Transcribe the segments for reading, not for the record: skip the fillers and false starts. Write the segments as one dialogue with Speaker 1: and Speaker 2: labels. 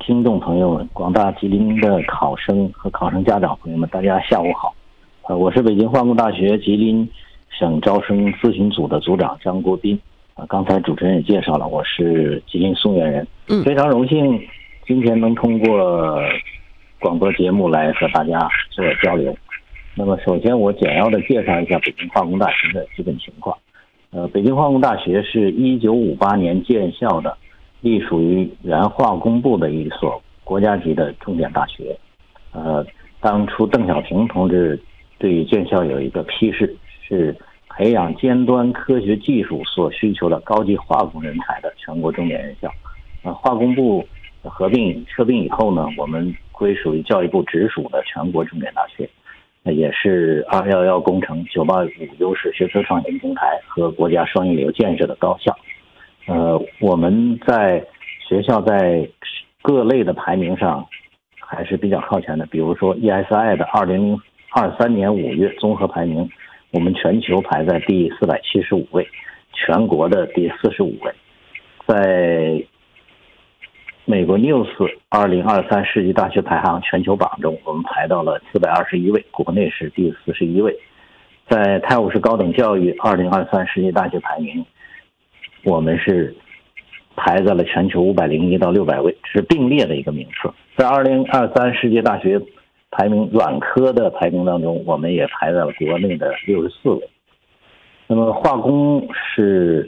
Speaker 1: 听众朋友们，广大吉林的考生和考生家长朋友们，大家下午好。我是北京化工大学吉林省招生咨询组的组长张国斌。刚才主持人也介绍了，我是吉林松原人。非常荣幸今天能通过广播节目来和大家做交流。那么首先我简要的介绍一下北京化工大学的基本情况。北京化工大学是1958年建校的，隶属于原化工部的一所国家级的重点大学。当初邓小平同志对建校有一个批示，是培养尖端科学技术所需求的高级化工人才的全国重点院校。化工部合并撤并以后呢，我们归属于教育部直属的全国重点大学，也是211工程、985优势学科创新平台和国家双一流建设的高校。我们在学校在各类的排名上还是比较靠前的，比如说 ESI 的2023年5月综合排名，我们全球排在第475位，全国的第45位。在美国 News 2023世纪大学排行全球榜中，我们排到了421位，国内是第41位。在泰晤士高等教育2023世纪大学排名，我们是排在了全球501到600位，是并列的一个名次。在2023世界大学排名软科的排名当中，我们也排在了国内的64位。那么化工是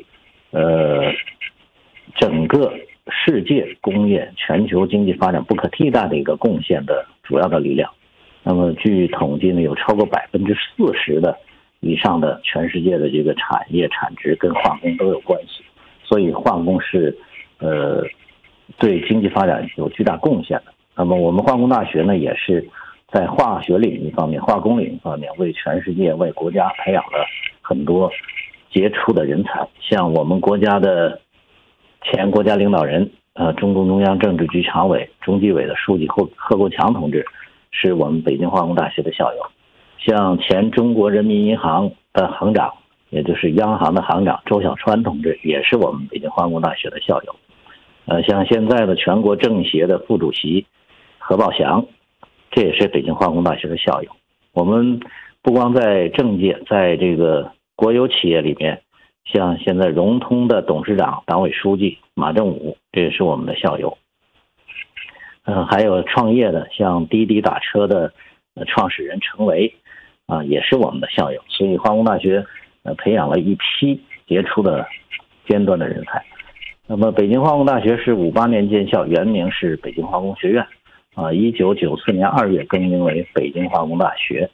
Speaker 1: 整个世界工业全球经济发展不可替代的一个贡献的主要的力量。那么据统计呢，有超过40%的以上的全世界的这个产业产值跟化工都有关系，所以化工是对经济发展有巨大贡献的。那么我们化工大学呢，也是在化学领域方面、化工领域方面为全世界、为国家培养了很多杰出的人才。像我们国家的前国家领导人，中共中央政治局常委、中纪委的书记贺国强同志是我们北京化工大学的校友。像前中国人民银行的行长，也就是央行的行长周小川同志也是我们北京化工大学的校友。像现在的全国政协的副主席何宝祥，这也是北京化工大学的校友。我们不光在政界，在这个国有企业里面，像现在融通的董事长、党委书记马正武，这也是我们的校友。还有创业的，像滴滴打车的创始人程维，也是我们的校友。所以化工大学培养了一批杰出的尖端的人才。那么北京化工大学是58年建校，原名是北京化工学院，1994年2月更名为北京化工大学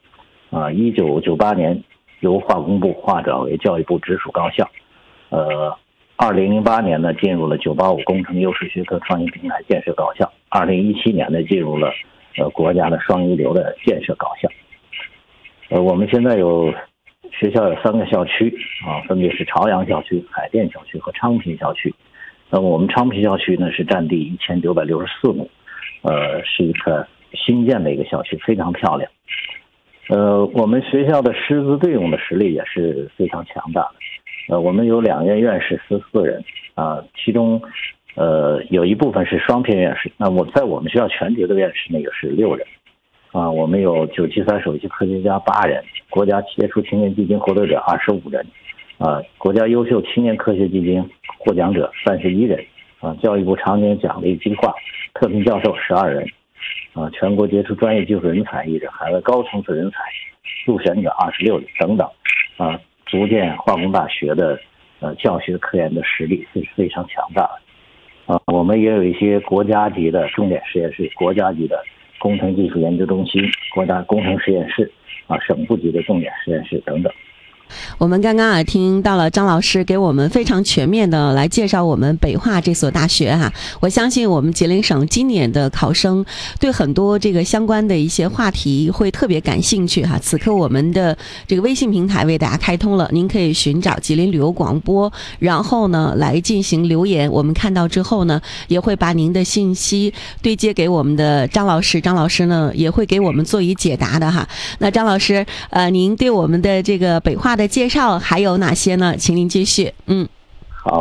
Speaker 1: ，1998年由化工部划转为教育部直属高校。2008年呢进入了985工程优势学科创新平台建设高校。2017年呢进入了国家的双一流的建设高校。我们现在学校有3个校区分别是朝阳校区、海淀校区和昌平校区。那么我们昌平校区呢是占地1964亩，是一个新建的一个校区，非常漂亮。我们学校的师资对用的实力也是非常强大的。我们有2院院士14人其中有一部分是双聘院士。那么在我们学校全级的院士呢也是6人。我们有973首席科学家8人，国家杰出青年基金获得者25人，国家优秀青年科学基金获奖者31人，教育部常年奖励计划特聘教授12人，全国杰出专业技术人才1人，海外高层次人才入选者26人等等，足见化工大学的教学科研的实力是非常强大的。我们也有一些国家级的重点实验室、国家级的工程技术研究中心、国家工程实验室省部级的重点实验室等等。
Speaker 2: 我们刚刚听到了张老师给我们非常全面的来介绍我们北化这所大学我相信我们吉林省今年的考生对很多这个相关的一些话题会特别感兴趣此刻我们的这个微信平台为大家开通了，您可以寻找吉林旅游广播，然后呢来进行留言，我们看到之后呢也会把您的信息对接给我们的张老师，张老师呢也会给我们做以解答的那张老师您对我们的这个北化的介绍还有哪些呢？请您继续。
Speaker 1: 好，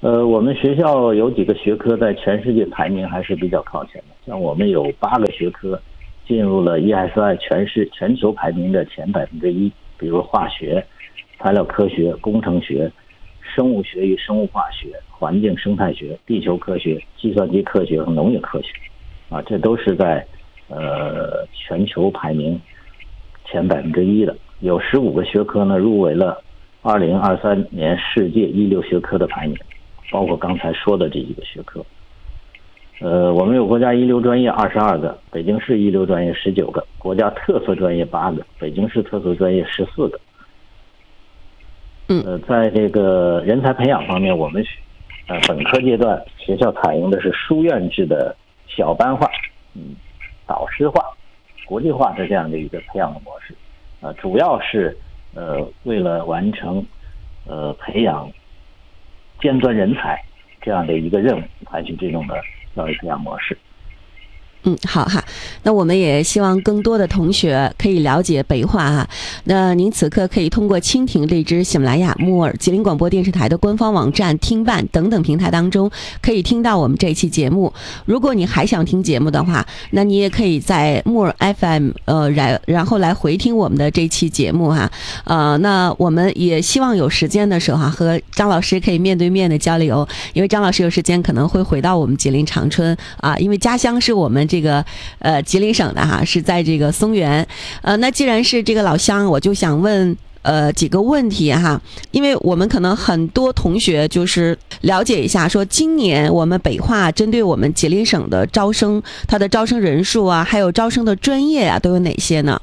Speaker 1: 我们学校有几个学科在全世界排名还是比较靠前的，像我们有8个学科进入了 ESI 全球排名的前1%，比如化学、材料科学、工程学、生物学与生物化学、环境生态学、地球科学、计算机科学和农业科学，这都是在全球排名前1%的。有15个学科呢入围了2023年世界一流学科的排名，包括刚才说的这几个学科。我们有国家一流专业22个，北京市一流专业19个，国家特色专业8个，北京市特色专业14个。在这个人才培养方面，我们本科阶段学校采用的是书院制的小班化、导师化、国际化的这样的一个培养的模式，主要是为了完成培养尖端人才这样的一个任务，采取这种的教育培养模式。
Speaker 2: 好哈，那我们也希望更多的同学可以了解北化哈。那您此刻可以通过蜻蜓、荔枝、喜马拉雅、木耳、吉林广播电视台的官方网站、听办等等平台当中，可以听到我们这一期节目。如果你还想听节目的话，那你也可以在木耳 FM 然后来回听我们的这期节目哈。那我们也希望有时间的时候和张老师可以面对面的交流，因为张老师有时间可能会回到我们吉林长春因为家乡是我们这个吉林省的哈，是在这个松原。那既然是这个老乡，我就想问几个问题哈，因为我们可能很多同学就是了解一下，说今年我们北化针对我们吉林省的招生，它的招生人数还有招生的专业都有哪些呢？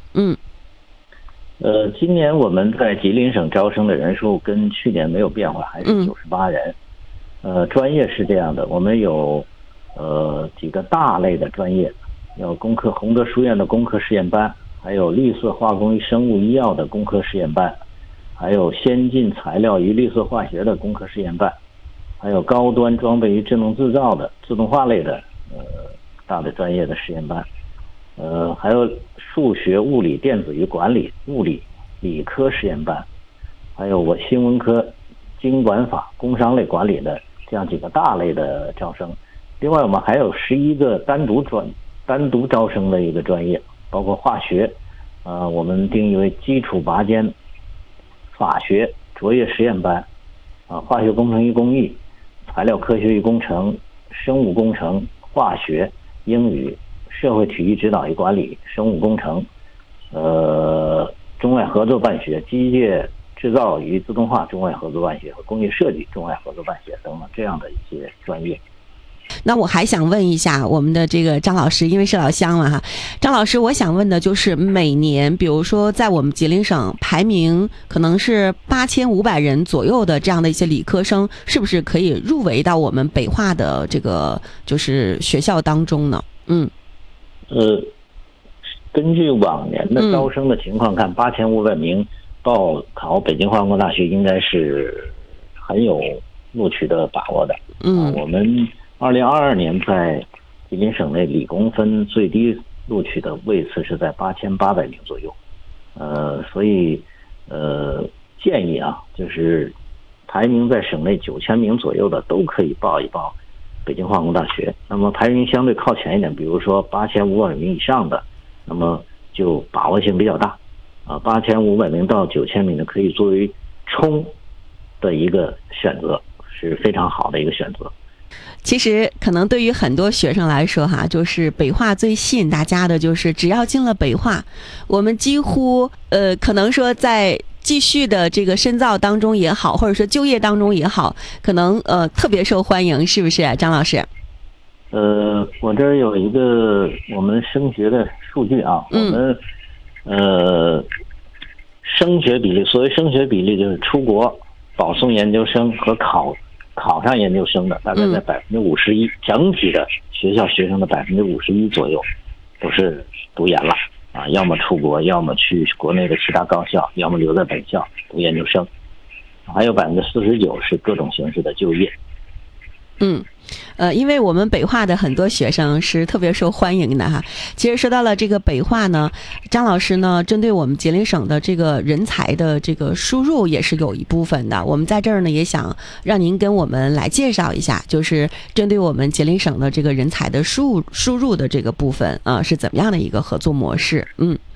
Speaker 1: 今年我们在吉林省招生的人数跟去年没有变化，还是98人。专业是这样的，我们有几个大类的专业，有洪德书院的工科试验班，还有绿色化工与生物医药的工科试验班，还有先进材料与绿色化学的工科试验班，还有高端装备与智能制造的自动化类的大的专业的实验班，还有数学、物理、电子与管理、物理、理科实验班，还有新闻科、经管法、工商类管理的这样几个大类的招生。另外我们还有11个单独招生的一个专业，包括化学，我们定义为基础拔尖、法学、卓越实验班，化学工程与工艺、材料科学与工程、生物工程、化学、英语、社会体育指导与管理、生物工程，中外合作办学、机械制造与自动化中外合作办学和工业设计中外合作办学等等这样的一些专业。
Speaker 2: 那我还想问一下我们的这个张老师，因为是老乡嘛哈，张老师，我想问的就是每年，比如说在我们吉林省排名可能是8500人左右的这样的一些理科生，是不是可以入围到我们北化的这个就是学校当中呢？
Speaker 1: 根据往年的招生的情况看，8500名报考北京化工大学应该是很有录取的把握的。我们2022年在吉林省内理工分最低录取的位次是在8800名左右，所以建议就是排名在省内9000名左右的都可以报一报北京化工大学。那么排名相对靠前一点，比如说8500名以上的，那么就把握性比较大，8500名到9000名的可以作为冲的一个选择，是非常好的一个选择。
Speaker 2: 其实可能对于很多学生来说就是北化最吸引大家的就是只要进了北化，我们几乎可能说在继续的这个深造当中也好，或者说就业当中也好，可能特别受欢迎，是不是张老师？
Speaker 1: 我这儿有一个我们升学的数据我们升学比例，所谓升学比例就是出国保送研究生和考上研究生的大概在51%，整体的学校学生的51%左右都是读研了要么出国，要么去国内的其他高校，要么留在本校读研究生，还有49%是各种形式的就业。
Speaker 2: 因为我们北化的很多学生是特别受欢迎的哈。其实说到了这个北化呢，张老师呢，针对我们吉林省的这个人才的这个输入也是有一部分的。我们在这儿呢，也想让您跟我们来介绍一下，就是针对我们吉林省的这个人才的输入的这个部分啊，是怎么样的一个合作模式？